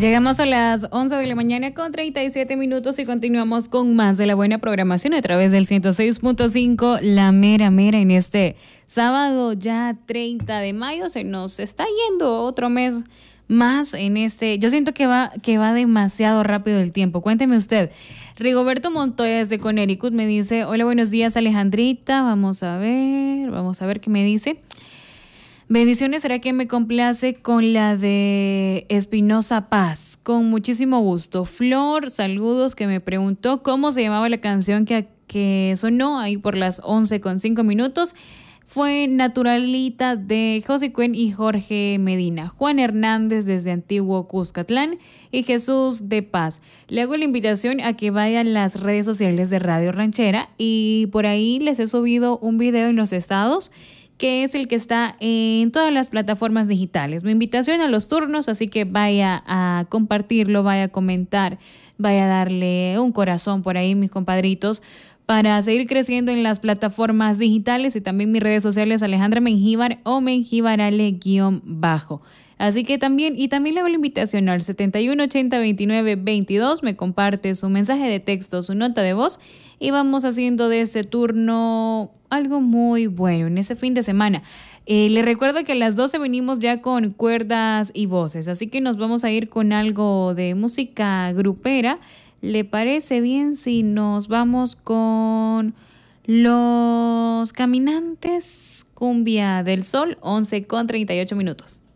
Llegamos a las 11 de la mañana con 37 minutos y continuamos con más de la buena programación a través del 106.5 La Mera Mera en este sábado ya 30 de mayo. Se nos está yendo otro mes más en este. Yo siento que va demasiado rápido el tiempo. Cuénteme usted. Rigoberto Montoya desde Connecticut me dice, hola, buenos días Alejandrita. Vamos a ver qué me dice. Bendiciones, será que me complace con la de Espinosa Paz. Con muchísimo gusto. Flor, saludos, que me preguntó cómo se llamaba la canción que sonó ahí por las 11:05. Fue Naturalita de José Cuen y Jorge Medina. Juan Hernández desde Antiguo Cuscatlán y Jesús de Paz. Le hago la invitación a que vayan a las redes sociales de Radio Ranchera y por ahí les he subido un video en los estados que es el que está en todas las plataformas digitales. Mi invitación a los turnos, así que vaya a compartirlo, vaya a comentar, vaya a darle un corazón por ahí, mis compadritos, para seguir creciendo en las plataformas digitales y también mis redes sociales, Alejandra Mengíbar o Mengíbarale_bajo. Así que también le hago la invitación al 71802922, me comparte su mensaje de texto, su nota de voz y vamos haciendo de este turno algo muy bueno en ese fin de semana. Les recuerdo que a las 12 venimos ya con cuerdas y voces, así que nos vamos a ir con algo de música grupera. ¿Le parece bien si nos vamos con Los Caminantes, Cumbia del Sol, 11:38?